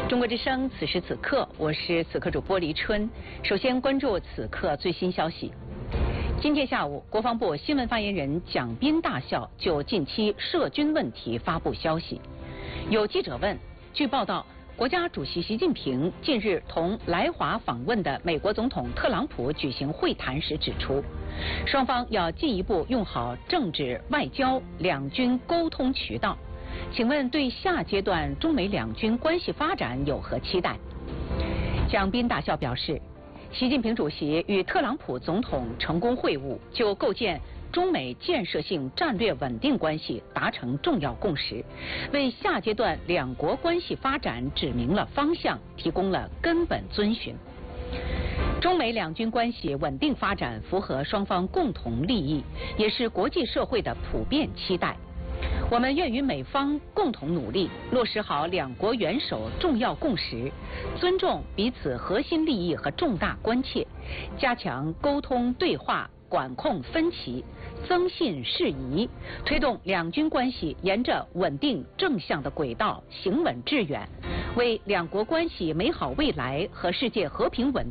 中国之声，此时此刻，我是此刻主播黎春。首先关注此刻最新消息。今天下午，国防部新闻发言人蒋斌大校就近期涉军问题发布消息。有记者问，据报道，国家主席习近平近日同来华访问的美国总统特朗普举行会谈时指出，双方要进一步用好政治、外交、两军沟通渠道。请问对下阶段中美两军关系发展有何期待？蒋斌大校表示，习近平主席与特朗普总统成功会晤，就构建中美建设性战略稳定关系达成重要共识，为下阶段两国关系发展指明了方向，提供了根本遵循。中美两军关系稳定发展符合双方共同利益，也是国际社会的普遍期待。我们愿与美方共同努力，落实好两国元首重要共识，尊重彼此核心利益和重大关切，加强沟通对话，管控分歧，增信释疑，推动两军关系沿着稳定正向的轨道行稳致远，为两国关系美好未来和世界和平稳